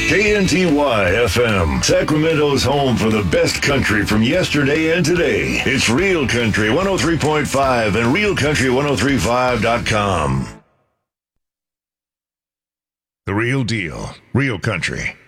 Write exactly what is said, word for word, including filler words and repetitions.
K N T Y F M, Sacramento's home for the best country from yesterday and today. It's Real Country one oh three point five and real country ten thirty-five dot com. The real deal. Real Country